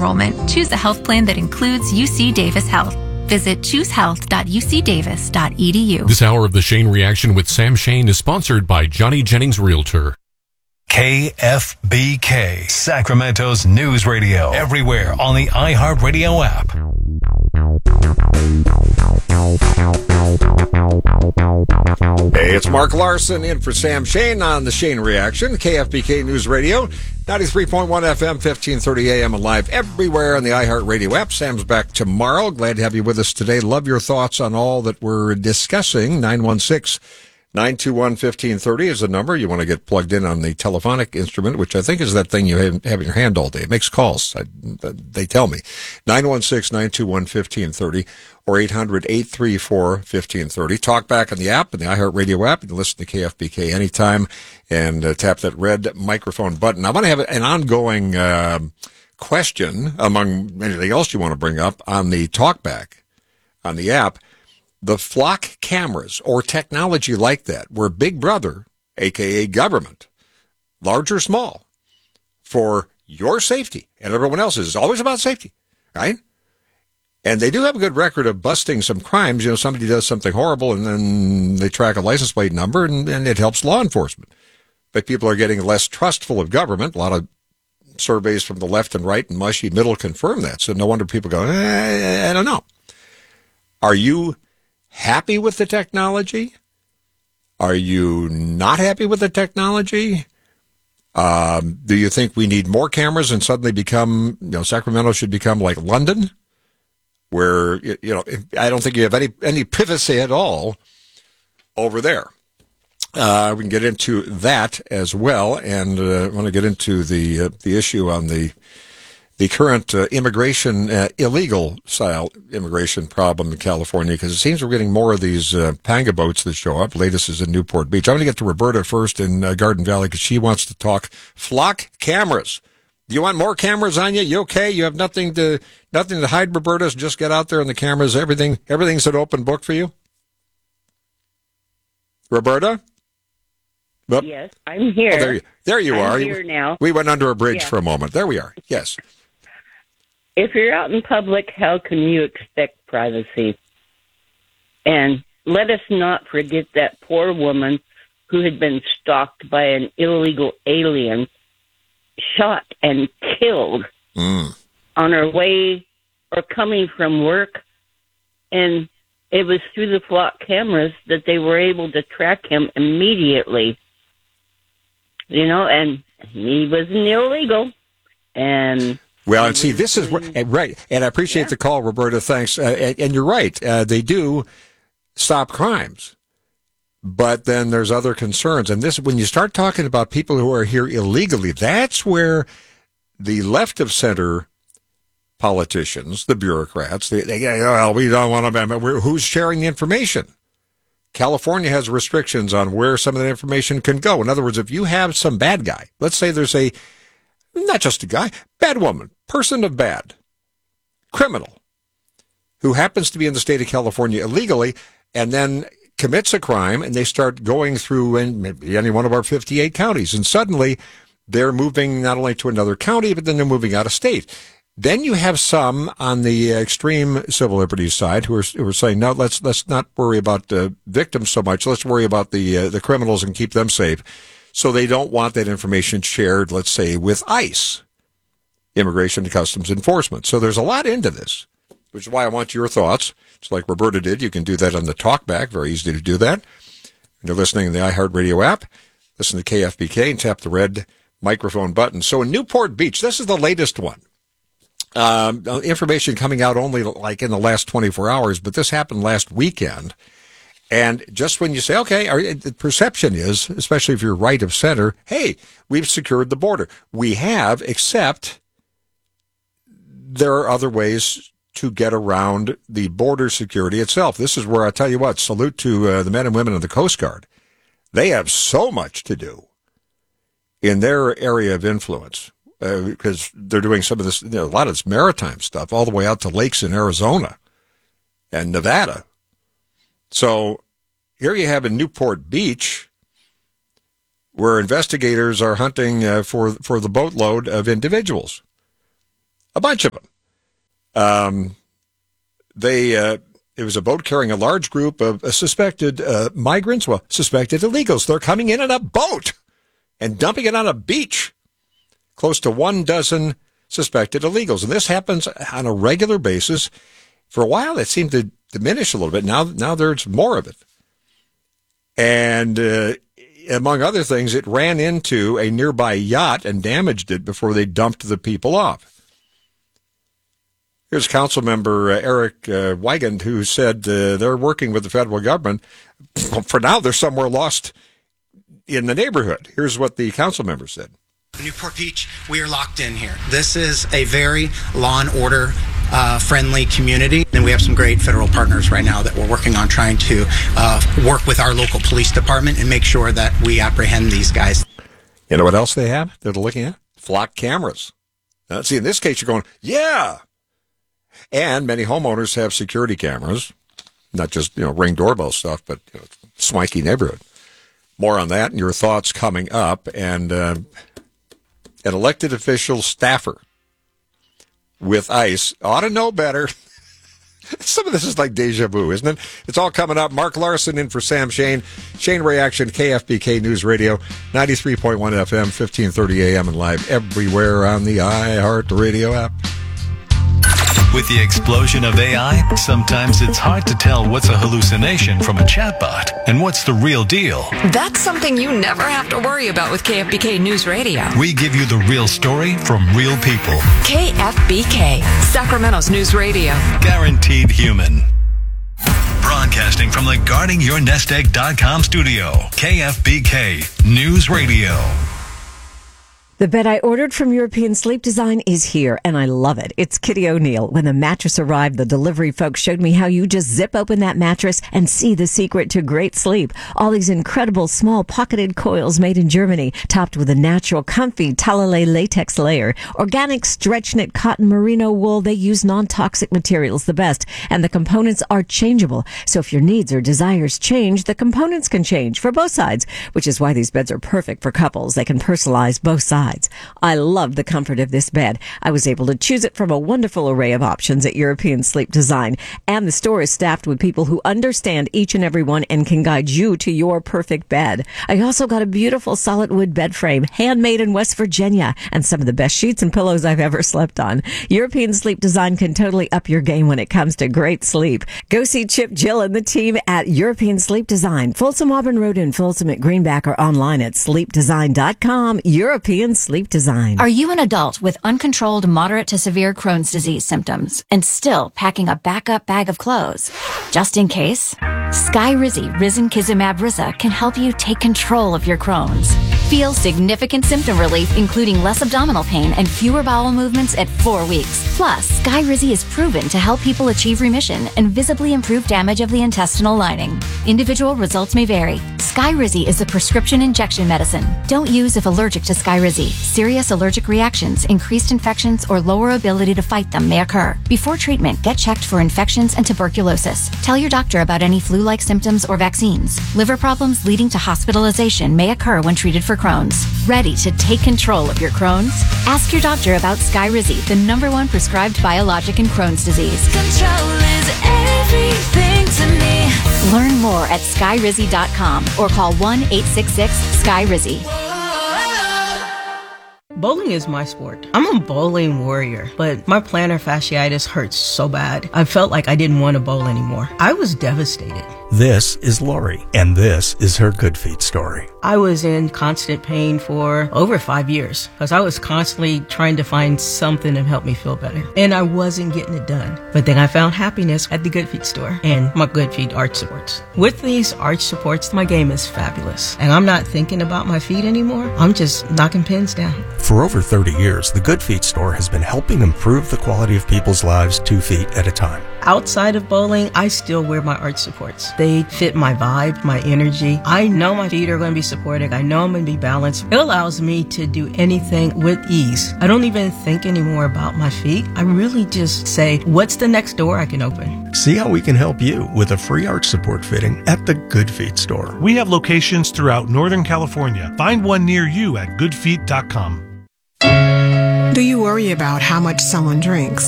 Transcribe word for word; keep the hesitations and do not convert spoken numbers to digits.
enrollment, choose a health plan that includes U C Davis Health. Visit choose health dot u c davis dot e d u. This hour of the Shane Reaction with Sam Shane is sponsored by Johnny Jennings Realtor. K F B K, Sacramento's news radio. Everywhere on the iHeartRadio app. Hey, it's Mark Larson in for Sam Shane on the Shane Reaction, K F B K News Radio, ninety-three point one F M, fifteen thirty A M, and live everywhere on the iHeartRadio app. Sam's back tomorrow. Glad to have you with us today. Love your thoughts on all that we're discussing. nine one six, nine two one, one five three zero is the number. You want to get plugged in on the telephonic instrument, which I think is that thing you have, have in your hand all day. It makes calls. I, they tell me. nine one six, nine two one, one five three zero or eight hundred, eight three four, one five three zero. Talk back on the app, and the iHeartRadio app. You can listen to K F B K anytime and uh, tap that red microphone button. I want to have an ongoing uh, question among anything else you want to bring up on the talkback on the app. The flock cameras or technology like that, where Big Brother, a k a government, large or small, for your safety and everyone else's, is always about safety, right? And they do have a good record of busting some crimes. You know, somebody does something horrible and then they track a license plate number and, and it helps law enforcement. But people are getting less trustful of government. A lot of surveys from the left and right and mushy middle confirm that. So no wonder people go, eh, I don't know. Are you happy with the technology? Are you not happy with the technology? Um, do you think we need more cameras and suddenly become, you know, Sacramento should become like London, where, you know, I don't think you have any, any privacy at all over there. Uh, we can get into that as well, and uh, I want to get into the uh, the issue on the the current uh, immigration, uh, illegal style immigration problem in California, because it seems we're getting more of these uh, panga boats that show up. Latest is in Newport Beach. I'm going to get to Roberta first in uh, Garden Valley because she wants to talk flock cameras. Do you want more cameras on you? You okay? You have nothing to nothing to hide, Roberta? So just get out there on the cameras. Everything everything's an open book for you, Roberta. Oop. Yes, I'm here. Oh, there you, there you I'm are. Here now. We went under a bridge yeah. for a moment. There we are. Yes. If you're out in public, how can you expect privacy? And let us not forget that poor woman who had been stalked by an illegal alien, shot and killed mm. on her way or coming from work. And it was through the flock cameras that they were able to track him immediately. You know, and he wasn't illegal. And well, and see, this is where, right, and I appreciate yeah. the call, Roberta. Thanks, uh, and, and you're right. Uh, they do stop crimes, but then there's other concerns. And this, when you start talking about people who are here illegally, that's where the left of center politicians, the bureaucrats, they, they well, we don't want to. Who's sharing the information? California has restrictions on where some of that information can go. In other words, if you have some bad guy, let's say there's a not just a guy, bad woman, person of bad, criminal, who happens to be in the state of California illegally and then commits a crime, and they start going through in maybe any one of our fifty-eight counties, and suddenly they're moving not only to another county, but then they're moving out of state. Then you have some on the extreme civil liberties side who are who are saying, no, let's let's not worry about the victims so much. Let's worry about the uh, the criminals and keep them safe. So they don't want that information shared, let's say, with ICE, Immigration and Customs Enforcement. So there's a lot into this, which is why I want your thoughts. It's like Roberta did. You can do that on the talkback. Very easy to do that. And you're listening in the iHeartRadio app. Listen to K F B K and tap the red microphone button. So in Newport Beach, this is the latest one. Um, information coming out only like in the last twenty-four hours, but this happened last weekend. And just when you say, okay, our, the perception is, especially if you're right of center, hey, we've secured the border. We have, except there are other ways to get around the border security itself. This is where I tell you what, salute to uh, the men and women of the Coast Guard. They have so much to do in their area of influence. Uh, because they're doing some of this, you know, a lot of this maritime stuff all the way out to lakes in Arizona and Nevada. So here you have in Newport Beach, where investigators are hunting uh, for for the boatload of individuals. A bunch of them. Um, they, uh, it was a boat carrying a large group of uh, suspected uh, migrants, well, suspected illegals. They're coming in on a boat and dumping it on a beach. Close to one dozen suspected illegals. And this happens on a regular basis. For a while, it seemed to diminish a little bit. Now, now there's more of it. And uh, among other things, it ran into a nearby yacht and damaged it before they dumped the people off. Here's Councilmember uh, Eric uh, Weigand, who said uh, they're working with the federal government. For now, they're somewhere lost in the neighborhood. Here's what the council member said. Newport Beach, we are locked in here. This is a very law and order uh, friendly community, and we have some great federal partners right now that we're working on trying to uh, work with our local police department and make sure that we apprehend these guys. You know what else they have that they're looking at? Flock cameras. Now, see, in this case, you're going, yeah. And many homeowners have security cameras, not just, you know, Ring doorbell stuff, but you know, swanky neighborhood. More on that and your thoughts coming up. And uh, an elected official staffer with ICE ought to know better. Some of this is like deja vu, isn't it? It's all coming up. Mark Larson in for Sam Shane. Shane Reaction, K F B K News Radio, ninety-three point one F M, fifteen thirty A M, and live everywhere on the iHeart Radio app. With the explosion of A I, sometimes it's hard to tell what's a hallucination from a chatbot and what's the real deal. That's something you never have to worry about with K F B K News Radio. We give you the real story from real people. K F B K, Sacramento's News Radio. Guaranteed human. Broadcasting from the guarding your nest egg dot com studio. K F B K News Radio. The bed I ordered from European Sleep Design is here, and I love it. It's Kitty O'Neill. When the mattress arrived, the delivery folks showed me how you just zip open that mattress and see the secret to great sleep. All these incredible small pocketed coils made in Germany, topped with a natural, comfy Talalay latex layer. Organic stretch knit cotton merino wool. They use non-toxic materials the best, and the components are changeable. So if your needs or desires change, the components can change for both sides, which is why these beds are perfect for couples. They can personalize both sides. I love the comfort of this bed. I was able to choose it from a wonderful array of options at European Sleep Design. And the store is staffed with people who understand each and every one and can guide you to your perfect bed. I also got a beautiful solid wood bed frame, handmade in West Virginia, and some of the best sheets and pillows I've ever slept on. European Sleep Design can totally up your game when it comes to great sleep. Go see Chip, Jill, and the team at European Sleep Design, Folsom Auburn Road in Folsom at Greenback, or online at sleep design dot com. European Sleep Design. Are you an adult with uncontrolled moderate to severe Crohn's disease symptoms and still packing a backup bag of clothes? Just in case, Skyrizi Risankizumab Risa can help you take control of your Crohn's. Feel significant symptom relief, including less abdominal pain and fewer bowel movements at four weeks. Plus, Skyrizi is proven to help people achieve remission and visibly improve damage of the intestinal lining. Individual results may vary. Skyrizi is a prescription injection medicine. Don't use if allergic to Skyrizi. Serious allergic reactions, increased infections, or lower ability to fight them may occur. Before treatment, get checked for infections and tuberculosis. Tell your doctor about any flu-like symptoms or vaccines. Liver problems leading to hospitalization may occur when treated for Crohn's. Ready to take control of your Crohn's? Ask your doctor about Skyrizi, the number one prescribed biologic in Crohn's disease. Control is everything to me. Learn more at skyrizi dot com or call one eight six six Sky Rizzi. Bowling is my sport. I'm a bowling warrior, but my plantar fasciitis hurts so bad. I felt like I didn't want to bowl anymore. I was devastated. This is Lori, and this is her Good Feet story. I was in constant pain for over five years because I was constantly trying to find something to help me feel better, and I wasn't getting it done. But then I found happiness at the Good Feet store and my Good Feet arch supports. With these arch supports, my game is fabulous, and I'm not thinking about my feet anymore. I'm just knocking pins down. For over thirty years, the Good Feet store has been helping improve the quality of people's lives two feet at a time. Outside of bowling, I still wear my arch supports. They fit my vibe, my energy. I know my feet are going to be supported. I know I'm going to be balanced. It allows me to do anything with ease. I don't even think anymore about my feet. I really just say, what's the next door I can open? See how we can help you with a free arch support fitting at the Good Feet store. We have locations throughout Northern California. Find one near you at good feet dot com. Do you worry about how much someone drinks.